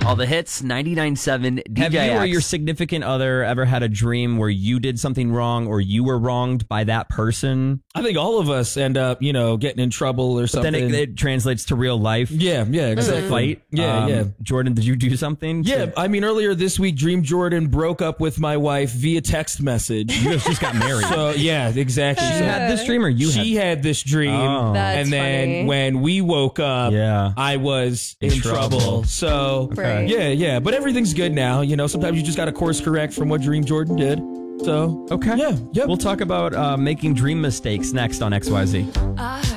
All the hits, 99.7 DJX. Have you or your significant other ever had a dream where you did something wrong or you were wronged by that person? I think all of us end up, getting in trouble or something. Then it translates to real life. Yeah, exactly. Fight. Yeah. Jordan, did you do something? Yeah, earlier this week, Dream Jordan broke up with my wife via text message. You guys just got married. So, yeah, exactly. She had this dream or you She had this dream. Oh. That's and then funny. when we woke up, Yeah. I was in trouble. trouble. So, Right. yeah. But everything's good now. Sometimes you just got to course correct from what Dream Jordan did. So, Okay. Yeah. Yep. We'll talk about making dream mistakes next on XYZ.